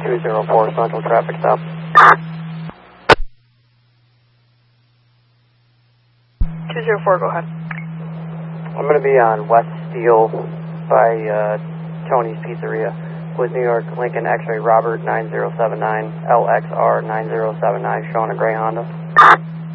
204 Central traffic stop. 204, go ahead. I'm going to be on West Steel by Tony's Pizzeria with New York Lincoln X-Ray Robert 9079 LXR 9079 showing a gray Honda.